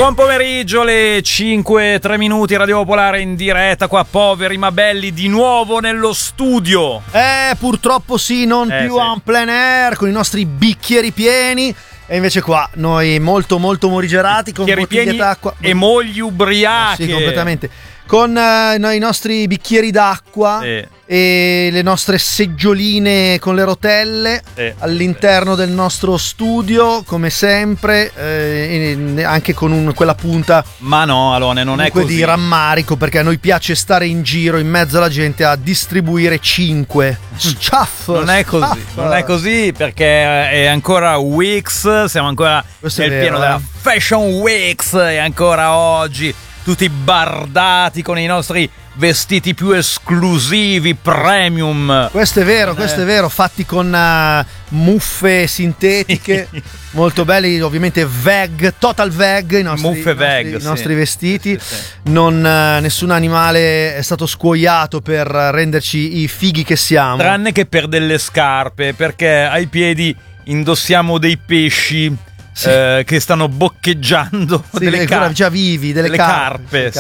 Buon pomeriggio, le 5:03 Radio Popolare in diretta qua, poveri ma belli, di nuovo nello studio. Purtroppo sì, non più sì. en plein air, con i nostri bicchieri pieni. E invece qua, noi molto morigerati, con bottiglie d'acqua e mogli ubriache. Sì, completamente. Con i nostri bicchieri d'acqua e le nostre seggioline con le rotelle all'interno del nostro studio, come sempre, anche con quella punta. Ma no, Alone, non è così. Di rammarico, perché a noi piace stare in giro in mezzo alla gente a distribuire 5 sciaff. Non è così perché è ancora Weeks, siamo ancora nel pieno della Fashion Weeks e ancora oggi tutti bardati con i nostri vestiti più esclusivi, premium. Questo è vero, fatti con muffe sintetiche molto belli, ovviamente veg, total veg, i nostri vestiti. Sì. Nessun animale è stato scuoiato per renderci i fighi che siamo. Tranne che per delle scarpe, perché ai piedi indossiamo dei pesci. Sì. Che stanno boccheggiando delle carpe, già vivi, delle carpe,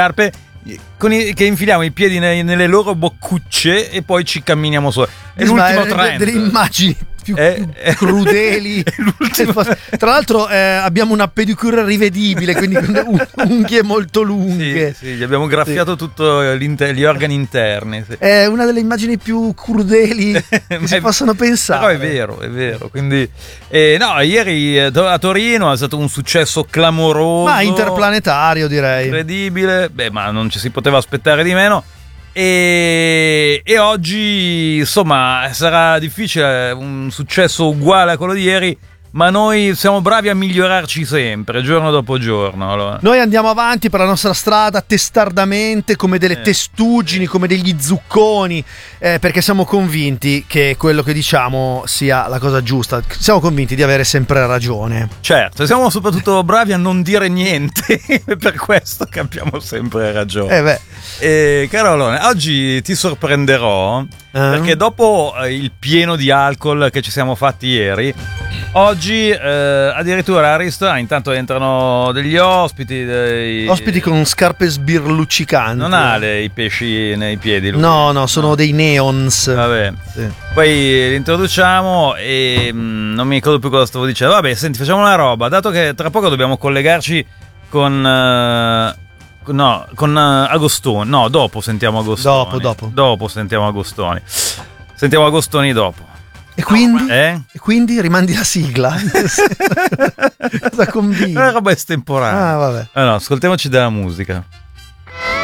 che infiliamo i piedi nelle loro boccucce e poi ci camminiamo su. È l'ultimo trend. Delle immagini più crudeli. Tra l'altro abbiamo una pedicure rivedibile, quindi con unghie molto lunghe. Sì, gli abbiamo graffiato tutto gli organi interni. Sì. È una delle immagini più crudeli che si possono pensare. Però è vero. Quindi, ieri a Torino è stato un successo clamoroso. Ma interplanetario, direi. Incredibile. Ma non ci si poteva aspettare di meno. E oggi, insomma, sarà difficile un successo uguale a quello di ieri, ma noi siamo bravi a migliorarci sempre, giorno dopo giorno. Allora. Noi andiamo avanti per la nostra strada testardamente, come delle testuggini, come degli zucconi, perché siamo convinti che quello che diciamo sia la cosa giusta. Siamo convinti di avere sempre ragione. Certo, siamo soprattutto bravi a non dire niente, per questo che abbiamo sempre ragione. Caro Alone, oggi ti sorprenderò, perché dopo il pieno di alcol che ci siamo fatti ieri, oggi addirittura al ristorante intanto entrano degli ospiti. Ospiti con scarpe sbirluccicanti. Non ha i pesci nei piedi lui. No, sono dei neons. Vabbè. Sì. Poi li introduciamo e non mi ricordo più cosa stavo dicendo. Vabbè, senti, facciamo una roba. Dato che tra poco dobbiamo collegarci con Agostoni. No, dopo sentiamo Agostoni. Dopo sentiamo Agostoni. Sentiamo Agostoni dopo. E quindi? E quindi rimandi la sigla? Cosa combini? Una roba estemporanea. Vabbè. Ascoltiamoci della musica.